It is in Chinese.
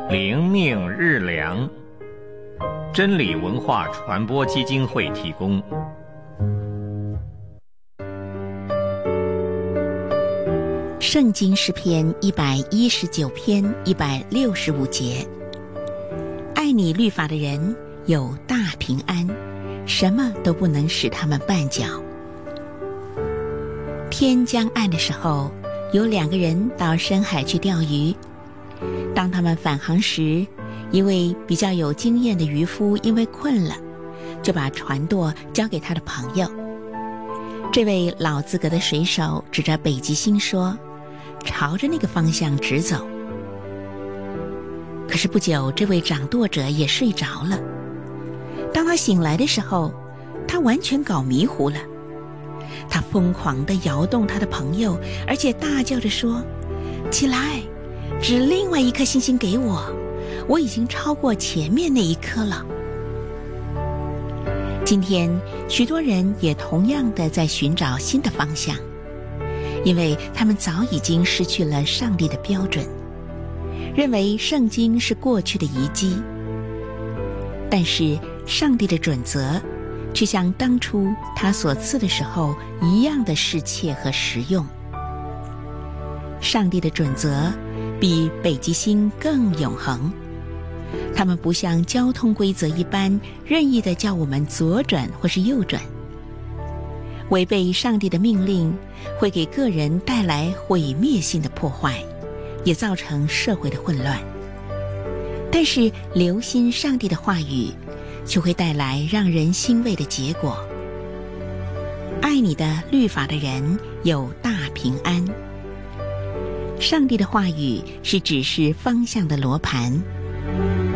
灵命日粮，真理文化传播基金会提供。 圣经诗篇119篇165节，爱你律法的人有大平安，什么都不能使他们绊脚。天将暗的时候，有2个人到深海去钓鱼。当他们返航时，一位比较有经验的渔夫因为困了，就把船舵交给他的朋友。这位老资格的水手指着北极星说，朝着那个方向直走。可是不久，这位掌舵者也睡着了。当他醒来的时候，他完全搞迷糊了。他疯狂地摇动他的朋友，而且大叫着说，起来，指另外一颗星星给我，我已经超过前面那一颗了。今天许多人也同样的在寻找新的方向，因为他们早已经失去了上帝的标准，认为圣经是过去的遗迹。但是上帝的准则却像当初他所赐的时候一样的适切和实用。上帝的准则比北极星更永恒，他们不像交通规则一般任意地叫我们左转或是右转。违背上帝的命令会给个人带来毁灭性的破坏，也造成社会的混乱。但是留心上帝的话语，就会带来让人欣慰的结果。爱你的律法的人有大平安。上帝的话语是指示方向的罗盘。